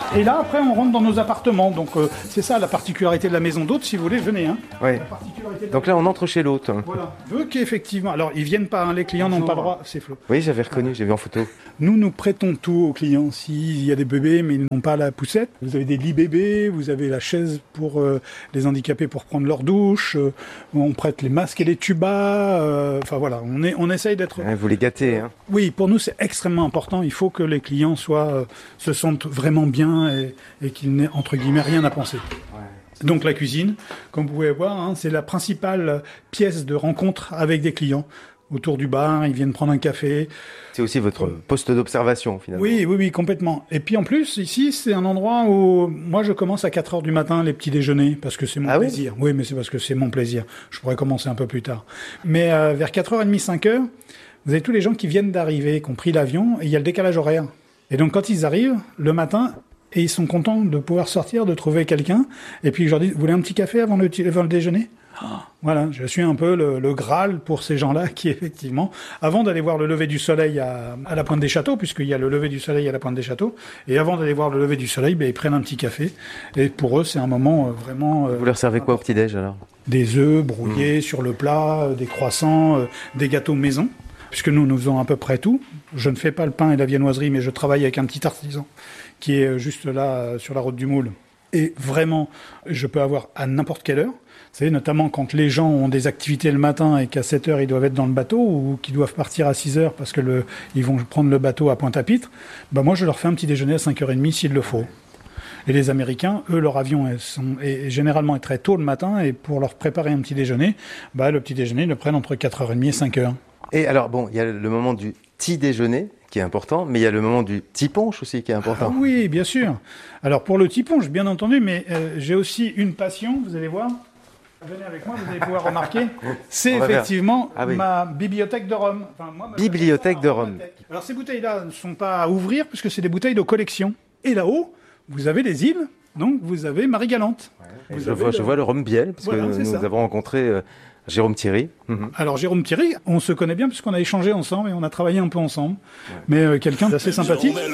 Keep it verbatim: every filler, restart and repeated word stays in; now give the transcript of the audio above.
Et là, après, on rentre dans nos appartements. Donc, euh, c'est ça la particularité de la maison d'hôte. Si vous voulez, venez. Hein. Oui. La particularité de Donc là, on entre chez l'hôte. Voilà. Veut qu'effectivement. Alors, ils viennent pas. Hein, les clients n'ont pas le droit. C'est Flo. Oui, j'avais reconnu, j'ai vu en photo. Nous, nous prêtons tout aux clients. S'il y a des bébés, mais ils n'ont pas la poussette, vous avez des lits bébés, vous avez la chaise pour euh, les handicapés pour prendre leur douche. Euh, on prête les masques et les tubas. Euh, enfin voilà, on est, on essaye d'être. Ouais, vous les gâtez, hein. Oui, pour nous, c'est extrêmement important. Il faut que les clients soient, euh, se sentent vraiment bien et, et qu'ils n'aient entre guillemets rien à penser. Ouais. Donc la cuisine, comme vous pouvez voir, hein, c'est la principale pièce de rencontre avec des clients. Autour du bar, ils viennent prendre un café. C'est aussi votre poste d'observation, finalement. Oui, oui, oui, complètement. Et puis en plus, ici, c'est un endroit où moi, je commence à quatre heures du matin les petits déjeuners, parce que c'est mon ah plaisir. Oui, oui, mais c'est parce que c'est mon plaisir. Je pourrais commencer un peu plus tard. Mais euh, vers quatre heures trente, cinq heures, vous avez tous les gens qui viennent d'arriver, qui ont pris l'avion, et il y a le décalage horaire. Et donc quand ils arrivent, le matin, et ils sont contents de pouvoir sortir, de trouver quelqu'un, et puis je leur dis, vous voulez un petit café avant le, avant le déjeuner ? Voilà, je suis un peu le, le Graal pour ces gens-là qui, effectivement, avant d'aller voir le lever du soleil à, à la Pointe des Châteaux, puisqu'il y a le lever du soleil à la Pointe des Châteaux, et avant d'aller voir le lever du soleil, ben, ils prennent un petit café. Et pour eux, c'est un moment euh, vraiment... Euh, Vous leur servez quoi au petit-déj, alors ? Des œufs brouillés mmh. sur le plat, euh, des croissants, euh, des gâteaux maison, puisque nous, nous faisons à peu près tout. Je ne fais pas le pain et la viennoiserie, mais je travaille avec un petit artisan qui est juste là, euh, sur la route du Moule. Et vraiment, je peux avoir à n'importe quelle heure. Vous savez, notamment quand les gens ont des activités le matin et qu'à sept heures, ils doivent être dans le bateau ou qu'ils doivent partir à six heures parce que le, ils vont prendre le bateau à Pointe-à-Pitre, ben moi, je leur fais un petit déjeuner à cinq heures trente s'il le faut. Et les Américains, eux, leur avion est, sont, est généralement est très tôt le matin et pour leur préparer un petit déjeuner, ben, le petit déjeuner, ils le prennent entre quatre heures trente et cinq heures. Et alors, bon, il y a le moment du petit déjeuner qui est important, mais il y a le moment du petit punch aussi qui est important. Ah oui, bien sûr. Alors, pour le petit punch, bien entendu, mais euh, j'ai aussi une passion, vous allez voir. Venez avec moi, vous allez pouvoir remarquer. C'est effectivement ah oui. ma bibliothèque de rhum. Enfin, moi, bibliothèque de rhum. Alors, ces bouteilles-là ne sont pas à ouvrir puisque c'est des bouteilles de collection. Et là-haut, vous avez les îles, donc vous avez Marie-Galante. Ouais. Je, vois, le... je vois le rhum Biel, parce voilà, que nous, nous avons rencontré euh, Jérôme Thierry. Mm-hmm. Alors, Jérôme Thierry, on se connaît bien puisqu'on a échangé ensemble et on a travaillé un peu ensemble. Ouais. Mais euh, quelqu'un d'assez sympathique.